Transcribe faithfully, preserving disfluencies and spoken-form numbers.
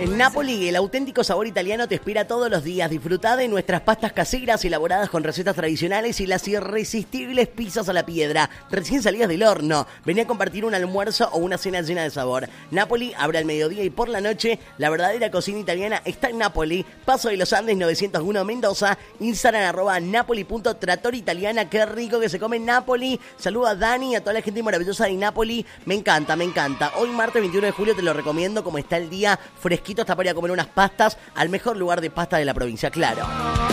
En Nápoli, el auténtico sabor italiano te espera todos los días. Disfruta de nuestras pastas caseras elaboradas con recetas tradicionales y las irresistibles pizzas a la piedra, recién salidas del horno. Vení a compartir un almuerzo o una cena llena de sabor. Nápoli abre al mediodía y por la noche. La verdadera cocina italiana está en Nápoli. Paso de los Andes novecientos uno Mendoza. Instagram arroba napoli punto trattoria italiana. Qué rico que se come en Nápoli. Saludo a Dani y a toda la gente maravillosa de Nápoli. Me encanta, me encanta. Hoy martes veintiuno de julio te lo recomiendo como está el día fresquito hasta para ir a comer unas pastas al mejor lugar de pasta de la provincia, claro.